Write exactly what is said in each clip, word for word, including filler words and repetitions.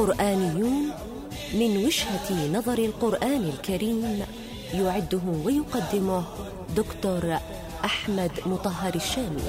قرآنيون من وجهة نظر القرآن الكريم، يعده ويقدمه دكتور أحمد مطهر الشامي.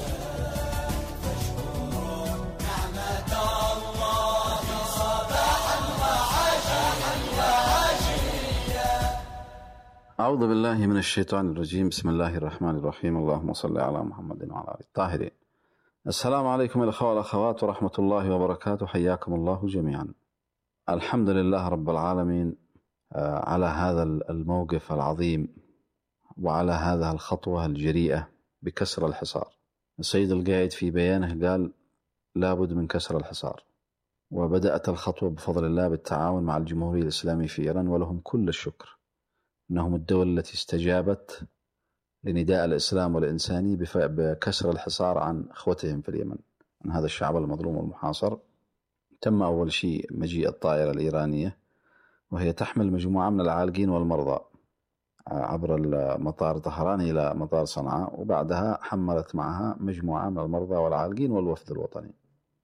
أعوذ بالله من الشيطان الرجيم. بسم الله الرحمن الرحيم. اللهم صل على محمد وعلى آله الطاهرين. السلام عليكم الأخوة والأخوات ورحمة الله وبركاته، حياكم الله جميعا. الحمد لله رب العالمين على هذا الموقف العظيم وعلى هذه الخطوة الجريئة بكسر الحصار. السيد القائد في بيانه قال لابد من كسر الحصار، وبدأت الخطوة بفضل الله بالتعاون مع الجمهورية الإسلامية في إيران، ولهم كل الشكر أنهم الدولة التي استجابت لنداء الإسلام والإنساني بكسر الحصار عن أخوتهم في اليمن، عن هذا الشعب المظلوم والمحاصر. تم أول شيء مجيء الطائرة الإيرانية، وهي تحمل مجموعة من العالقين والمرضى عبر مطار طهران إلى مطار صنعاء، وبعدها حملت معها مجموعة من المرضى والعالقين والوفد الوطني،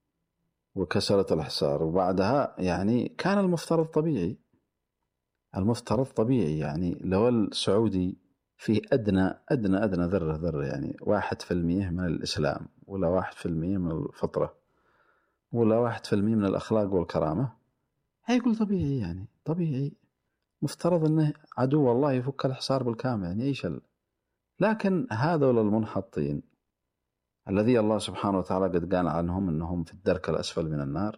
وكسرت الحصار. وبعدها يعني كان المفترض طبيعي المفترض طبيعي يعني لو السعودي فيه أدنى أدنى أدنى ذرة ذرة يعني واحد في المية من الإسلام، ولا واحد في المية من الفطرة، ولا واحد في المية من الأخلاق والكرامة، هيقول طبيعي يعني طبيعي مفترض أنه عدو الله يفك الحصار بالكامل، يعني إيش ال... لكن هذول المنحطين الذي الله سبحانه وتعالى قد قال عنهم أنهم في الدرك الأسفل من النار،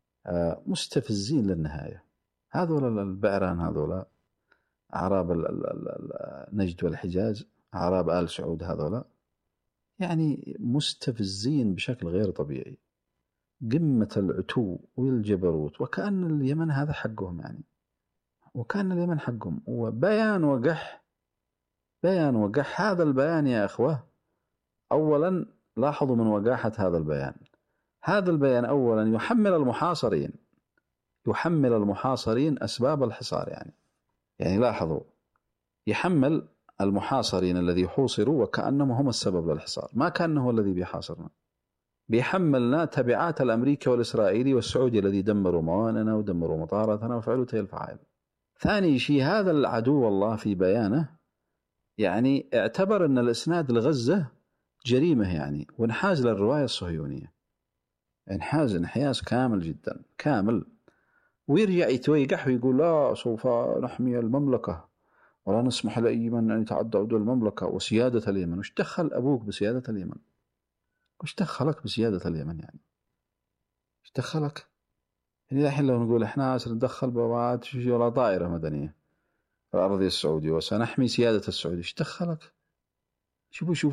مستفزين للنهاية. هذول البعران، هذول أعراب نجد والحجاز، أعراب آل سعود، هذول يعني مستفزين بشكل غير طبيعي، قمة العتو والجبروت، وكأن اليمن هذا حقهم يعني وكأن اليمن حقهم. وبيان وقح بيان وقح هذا البيان يا أخوة، أولا لاحظوا من وقاحة هذا البيان هذا البيان أولا يحمل المحاصرين يحمل المحاصرين أسباب الحصار، يعني يعني لاحظوا يحمل المحاصرين الذي حوصروا وكأنهم هم السبب للحصار، ما كأنه هو الذي بيحاصرنا. بيحملنا تبعات الأمريكي والإسرائيلي والسعودي الذي دمروا موانئنا ودمروا مطاراتنا وفعلوا تلك الفعائل. ثاني شيء، هذا العدو الله في بيانه يعني اعتبر أن الإسناد لغزة جريمة يعني، وانحاز للرواية الصهيونية، انحاز انحياز كامل جدا كامل، ويرجع يتويقح ويقول لا سوف نحمي المملكة ولا نسمح لأي من أن يتعدى حدود المملكة وسيادة اليمن. وش دخل أبوك بسيادة اليمن؟ وش دخلك بسيادة اليمن يعني؟ وش دخلك؟ يعني الحين لو نقول إحنا سندخل بواد شيء ولا طائرة مدنية في الأراضي السعودية وسنحمي سيادة السعودية، وش دخلك؟ شوفوا شوفوا